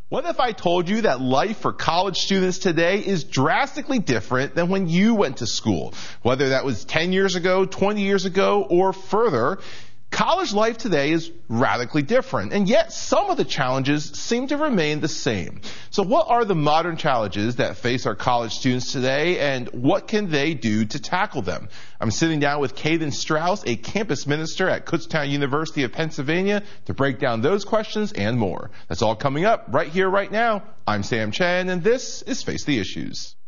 What if I told you that life for college students today is drastically different than when you went to school? Whether that was 10 years ago, 20 years ago, or further, college life today is radically different, and yet some of the challenges seem to remain the same. So what are the modern challenges that face our college students today, and what can they do to tackle them? I'm sitting down with Caden Strauss, a campus minister at Kutztown University of Pennsylvania, to break down those questions and more. That's all coming up right here, right now. I'm Sam Chen, and this is Face the Issues.